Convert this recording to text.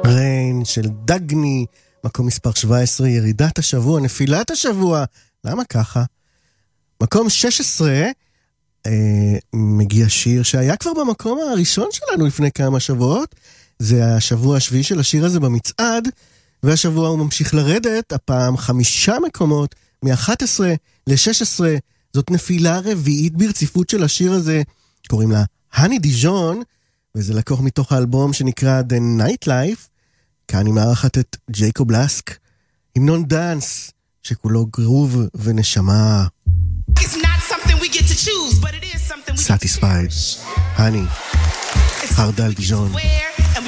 ריין של דגני, מקום מספר 17, ירידת השבוע, נפילת השבוע. למה ככה? מקום 16, מגיע שיר שהיה כבר במקום הראשון שלנו לפני כמה שבועות. זה השבוע השביעי של השיר הזה במצעד, והשבוע הוא ממשיך לרדת, הפעם 5 מקומות, מ-11 ל-16. זאת נפילה רביעית ברציפות של השיר הזה, קוראים לה הני דיז'ון, וזה לקוח מתוך האלבום שנקרא The Nightlife. כאן היא מארחת את ג'ייקוב לסק, המנון דאנס שכולו גרוב ונשמה. Satisfied, הני, הרדל דיז'ון.